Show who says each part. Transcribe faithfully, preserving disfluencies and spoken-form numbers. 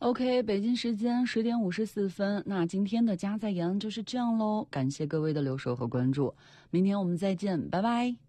Speaker 1: OK， 北京时间十点五十四分，那今天的家在言就是这样喽，感谢各位的留守和关注，明天我们再见，拜拜。